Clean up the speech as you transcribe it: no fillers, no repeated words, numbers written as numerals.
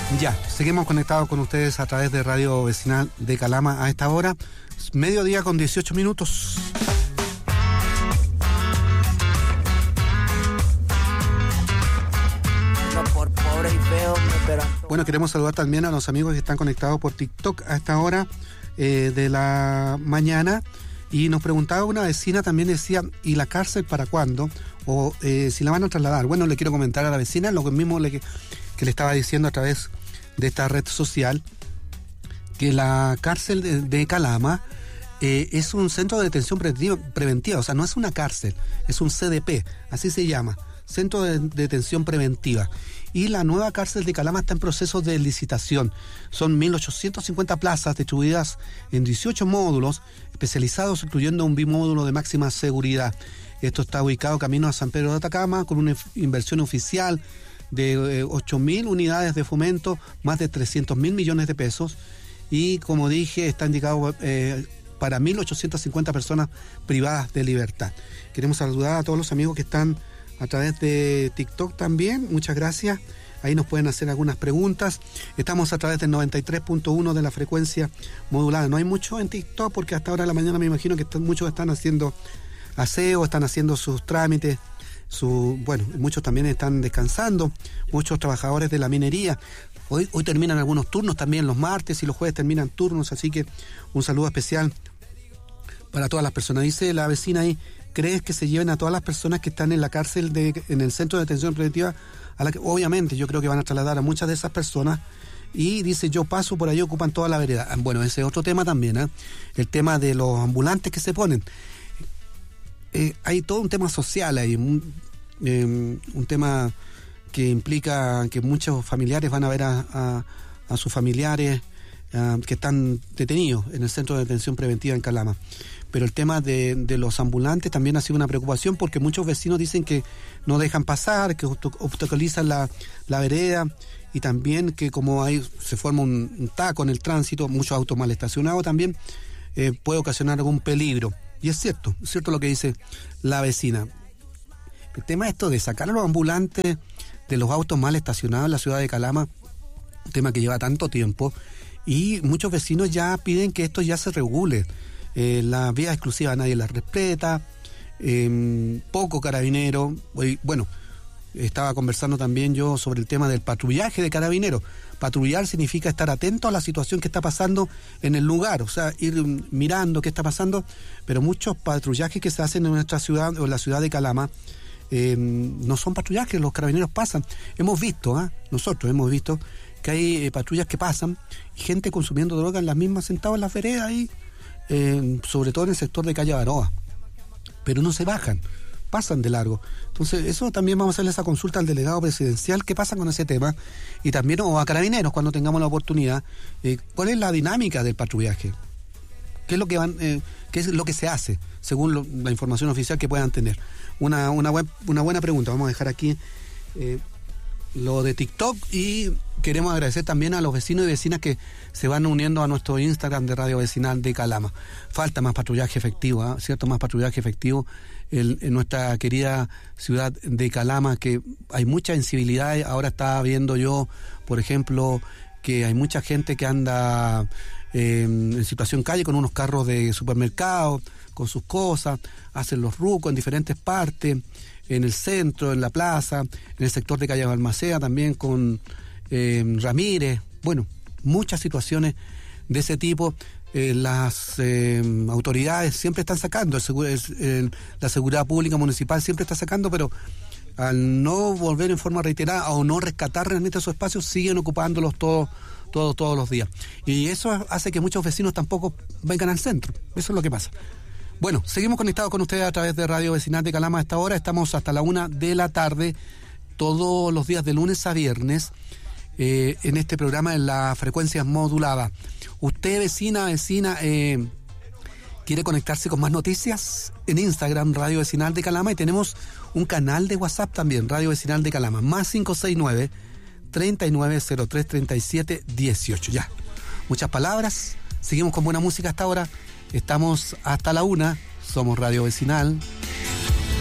Ya, seguimos conectados con ustedes a través de Radio Vecinal de Calama a esta hora, mediodía con 18 minutos. Bueno, queremos saludar también a los amigos que están conectados por TikTok a esta hora de la mañana. Y nos preguntaba una vecina, también decía, ¿y la cárcel para cuándo? O si la van a trasladar. Bueno, le quiero comentar a la vecina lo mismo que le estaba diciendo a través de esta red social, que la cárcel de Calama es un centro de detención preventiva, o sea, no es una cárcel, es un CDP, así se llama, Centro de Detención Preventiva. Y la nueva cárcel de Calama está en proceso de licitación. Son 1.850 plazas distribuidas en 18 módulos especializados, incluyendo un bimódulo de máxima seguridad. Esto está ubicado camino a San Pedro de Atacama, con una inversión oficial de 8.000 unidades de fomento, más de 300.000 millones de pesos. Y como dije, está indicado para 1.850 personas privadas de libertad. Queremos saludar a todos los amigos que están a través de TikTok también, muchas gracias. Ahí nos pueden hacer algunas preguntas. Estamos a través del 93.1 de la frecuencia modulada. No hay mucho en TikTok porque hasta ahora de la mañana me imagino que muchos están haciendo aseo, están haciendo sus trámites, bueno, muchos también están descansando, muchos trabajadores de la minería. Hoy terminan algunos turnos también los martes y los jueves terminan turnos, así que un saludo especial para todas las personas. Dice la vecina ahí, ¿crees que se lleven a todas las personas que están en la cárcel, en el centro de detención preventiva? Obviamente, yo creo que van a trasladar a muchas de esas personas. Y dice, yo paso por ahí, ocupan toda la vereda. Bueno, ese es otro tema también, el tema de los ambulantes que se ponen. Hay todo un tema social ahí, un tema que implica que muchos familiares van a ver a sus familiares que están detenidos en el centro de detención preventiva en Calama. Pero el tema de los ambulantes también ha sido una preocupación porque muchos vecinos dicen que no dejan pasar, que obstaculizan la vereda, y también que como ahí se forma un taco en el tránsito, muchos autos mal estacionados también, puede ocasionar algún peligro. Y es cierto lo que dice la vecina. El tema esto de sacar a los ambulantes de los autos mal estacionados en la ciudad de Calama, un tema que lleva tanto tiempo, y muchos vecinos ya piden que esto ya se regule. La vía exclusiva nadie la respeta, poco carabinero. Bueno, estaba conversando también yo sobre el tema del patrullaje de carabineros. Patrullar significa estar atento a la situación que está pasando en el lugar, o sea, ir mirando qué está pasando, pero muchos patrullajes que se hacen en nuestra ciudad o en la ciudad de Calama no son patrullajes, los carabineros pasan. Nosotros hemos visto que hay patrullas que pasan y gente consumiendo droga en las mismas, sentados en las veredas ahí, sobre todo en el sector de Calle Baroa, pero no se bajan, pasan de largo. Entonces eso también vamos a hacerle esa consulta al delegado presidencial, qué pasa con ese tema, y también o a carabineros cuando tengamos la oportunidad, cuál es la dinámica del patrullaje, qué es lo que se hace según la información oficial que puedan tener. Una buena pregunta. Vamos a dejar aquí lo de TikTok, y queremos agradecer también a los vecinos y vecinas que se van uniendo a nuestro Instagram de Radio Vecinal de Calama. Falta más patrullaje efectivo, ¿cierto? Más patrullaje efectivo en nuestra querida ciudad de Calama, que hay mucha incivilidad. Ahora estaba viendo yo, por ejemplo, que hay mucha gente que anda en situación calle con unos carros de supermercado, con sus cosas, hacen los rucos en diferentes partes, en el centro, en la plaza, en el sector de Calle Balmaceda también con Ramírez. Bueno, muchas situaciones de ese tipo. Las autoridades siempre están sacando, la seguridad pública municipal siempre está sacando, pero al no volver en forma reiterada o no rescatar realmente esos espacios, siguen ocupándolos todos los días. Y eso hace que muchos vecinos tampoco vengan al centro. Eso es lo que pasa. Bueno, seguimos conectados con ustedes a través de Radio Vecinal de Calama a esta hora. Estamos hasta la 1 de la tarde, todos los días de lunes a viernes, en este programa en la frecuencia modulada. Usted, vecina, ¿quiere conectarse con más noticias? En Instagram, Radio Vecinal de Calama, y tenemos un canal de WhatsApp también, Radio Vecinal de Calama, más 569-3903-3718. Ya, muchas palabras, seguimos con buena música hasta ahora. Estamos hasta la 1, somos Radio Vecinal.